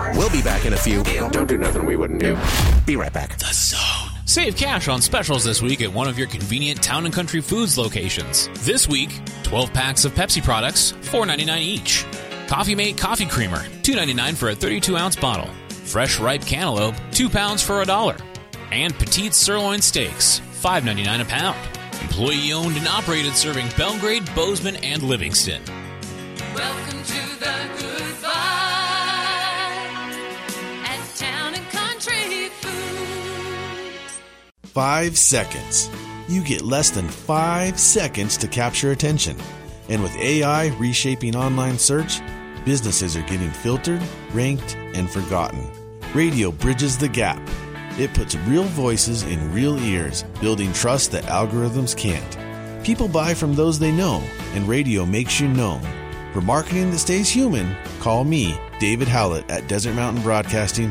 We'll be back in a few. Don't do nothing we wouldn't do. Be right back. The Zone. Save cash on specials this week at one of your convenient Town & Country Foods locations. This week, 12 packs of Pepsi products, $4.99 each. Coffee Mate Coffee Creamer, $2.99 for a 32-ounce bottle. Fresh ripe cantaloupe, 2 pounds for $1. And Petite Sirloin Steaks, $5.99 a pound. Employee-owned and operated, serving Belgrade, Bozeman, and Livingston. Welcome to the Good Fight at Town & Country Foods. 5 seconds. You get less than 5 seconds to capture attention. And with AI reshaping online search, businesses are getting filtered, ranked, and forgotten. Radio bridges the gap. It puts real voices in real ears, building trust that algorithms can't. People buy from those they know, and radio makes you known. For marketing that stays human, call me, David Howlett, at Desert Mountain Broadcasting,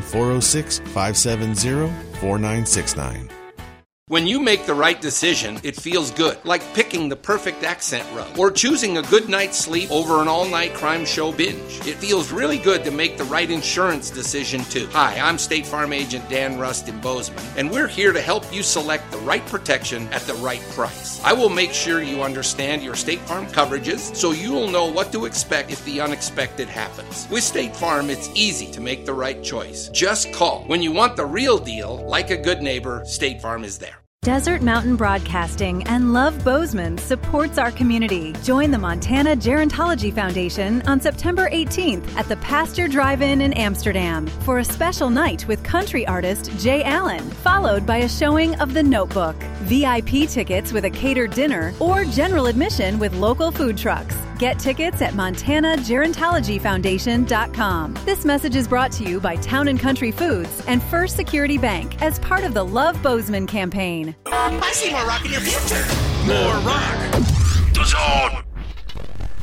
406-570-4969. When you make the right decision, it feels good, like picking the perfect accent rug or choosing a good night's sleep over an all-night crime show binge. It feels really good to make the right insurance decision, too. Hi, I'm State Farm Agent Dan Rust in Bozeman, and we're here to help you select the right protection at the right price. I will make sure you understand your State Farm coverages so you'll know what to expect if the unexpected happens. With State Farm, it's easy to make the right choice. Just call. When you want the real deal, like a good neighbor, State Farm is there. Desert Mountain Broadcasting and Love Bozeman supports our community. Join the Montana Gerontology Foundation on September 18th at the Pasture Drive-In in Amsterdam for a special night with country artist Jay Allen, followed by a showing of The Notebook, VIP tickets with a catered dinner, or general admission with local food trucks. Get tickets at MontanaGerontologyFoundation.com. This message is brought to you by Town & Country Foods and First Security Bank as part of the Love Bozeman campaign. I see more rock in your future. More rock. The Zone.